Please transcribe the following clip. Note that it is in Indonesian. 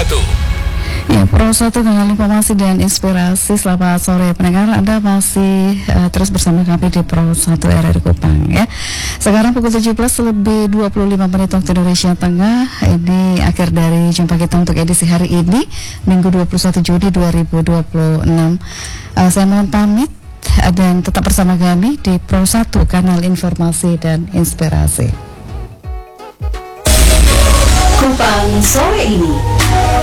1. Ya, Pro 1 dengan informasi dan inspirasi. Selamat sore pendengar, Anda masih terus bersama kami di Pro 1 RRI Kupang ya. Sekarang pukul 17 lebih 25 menit waktu Indonesia Tengah. Ini akhir dari jumpa kita untuk edisi hari ini, Minggu 21 Juni 2026. Saya mohon pamit dan tetap bersama kami di Pro 1, kanal informasi dan inspirasi. Kupang sore ini.